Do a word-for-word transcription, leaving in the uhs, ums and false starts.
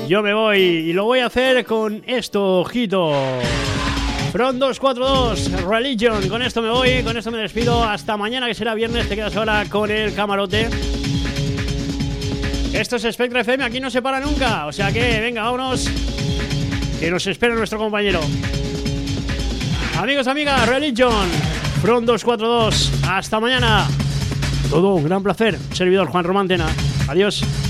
yo me voy y lo voy a hacer con esto, ojito. Front dos cuatro dos, Religion. Con esto me voy, con esto me despido. Hasta mañana, que será viernes. Te quedas ahora con el camarote. Esto es Spectra F M, aquí no se para nunca. O sea que, venga, vámonos, que nos espera nuestro compañero. Amigos, amigas, Religion, Front dos cuatro dos. Hasta mañana. Todo un gran placer. Servidor Juan Román Tena. Adiós.